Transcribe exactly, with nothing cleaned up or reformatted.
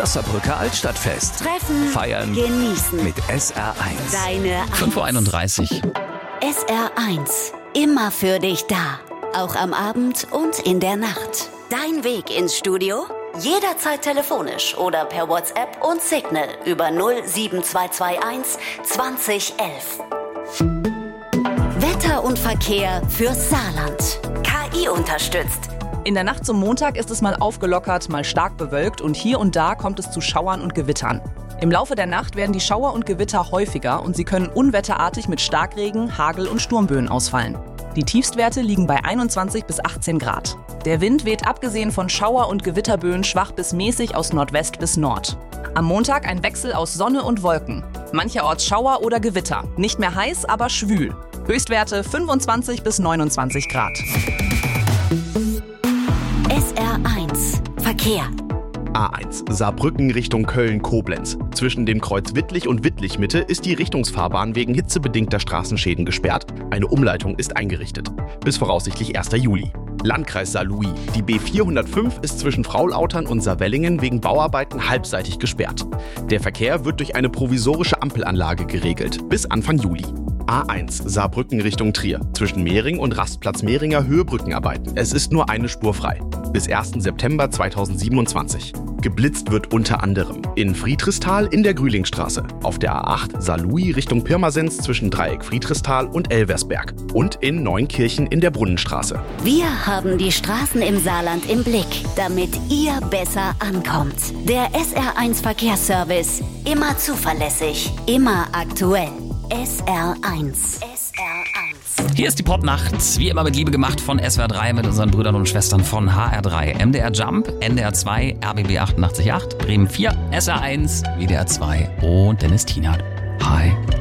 Das Saarbrücker Altstadtfest. Treffen, Feiern, genießen. Mit S R eins. Deine eins. fünf Uhr einunddreißig. S R eins. Immer für dich da. Auch am Abend und in der Nacht. Dein Weg ins Studio? Jederzeit telefonisch oder per WhatsApp und Signal über null sieben zwei zwei eins zwanzig elf. Wetter und Verkehr fürs Saarland. K I unterstützt. In der Nacht zum Montag ist es mal aufgelockert, mal stark bewölkt und hier und da kommt es zu Schauern und Gewittern. Im Laufe der Nacht werden die Schauer und Gewitter häufiger und sie können unwetterartig mit Starkregen, Hagel und Sturmböen ausfallen. Die Tiefstwerte liegen bei einundzwanzig bis achtzehn Grad. Der Wind weht abgesehen von Schauer- und Gewitterböen schwach bis mäßig aus Nordwest bis Nord. Am Montag ein Wechsel aus Sonne und Wolken. Mancherorts Schauer oder Gewitter. Nicht mehr heiß, aber schwül. Höchstwerte fünfundzwanzig bis neunundzwanzig Grad. S R eins. Verkehr. A eins Saarbrücken Richtung Köln-Koblenz. Zwischen dem Kreuz Wittlich und Wittlich-Mitte ist die Richtungsfahrbahn wegen hitzebedingter Straßenschäden gesperrt. Eine Umleitung ist eingerichtet. Bis voraussichtlich erster Juli. Landkreis Saarlouis. Die B vierhundertfünf ist zwischen Fraulautern und Saarwellingen wegen Bauarbeiten halbseitig gesperrt. Der Verkehr wird durch eine provisorische Ampelanlage geregelt. Bis Anfang Juli. A eins Saarbrücken Richtung Trier. Zwischen Mehring und Rastplatz Mehringer Höhe Brückenarbeiten. Es ist nur eine Spur frei. Bis ersten September zweitausendsiebenundzwanzig. Geblitzt wird unter anderem in Friedrichsthal in der Grühlingstraße, auf der A acht Saarlouis Richtung Pirmasens zwischen Dreieck Friedrichsthal und Elversberg und in Neunkirchen in der Brunnenstraße. Wir haben die Straßen im Saarland im Blick, damit ihr besser ankommt. Der S R eins Verkehrsservice. Immer zuverlässig, immer aktuell. S R eins. S R eins. Hier ist die Popnacht, wie immer mit Liebe gemacht von S W R drei mit unseren Brüdern und Schwestern von H R drei. M D R Jump, N D R zwei, R B B achtundachtzig Komma acht, Bremen vier, S R eins, W D R zwei und Dennis Tienert. Hi.